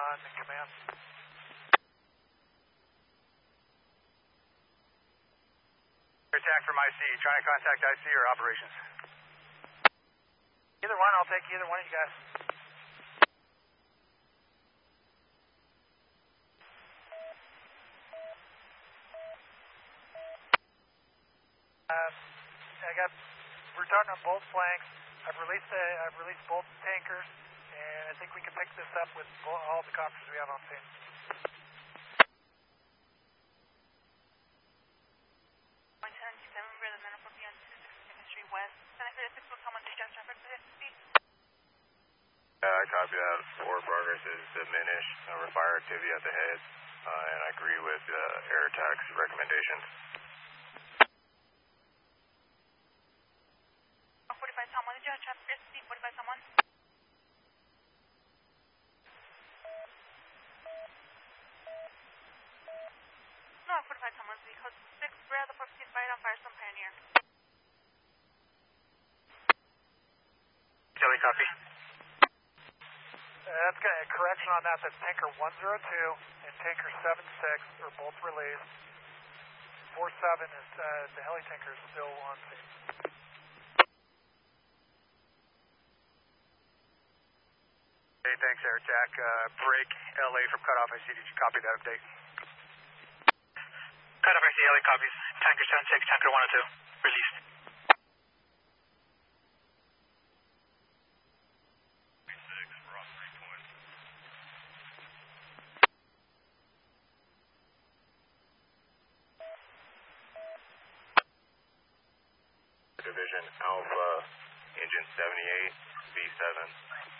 on command. Attack from IC. Trying to contact IC or operations? Either one. I'll take either one of you guys. We're talking on both flanks. I've released both tankers, and I think we can pick this up with all the coppers we have on scene. I copy that. Forward progress is diminished. Fire activity at the head, and I agree with air attack's recommendations. 45 Tom 1, did you have traffic 45 Tom 1? No, 45 Tom 1, because 6, we're at the 4th ceasefire on Firestone Pioneer. Jelly copy. That's going to correction on that. That's tanker 102 and tanker 76 are both released. 47 is the heli tanker is still on scene. Hey, thanks, Air Attack. Break LA from cutoff IC. Did you copy that update? Cutoff IC, LA copies. Tanker 76, tanker 102. Released. Division Alpha, engine 78, V7.